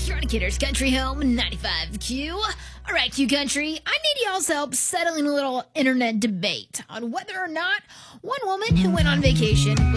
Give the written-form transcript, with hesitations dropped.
Stradicators Country Home 95Q. All right, Q Country, I need y'all's help settling a little internet debate on whether or not one woman who went on vacation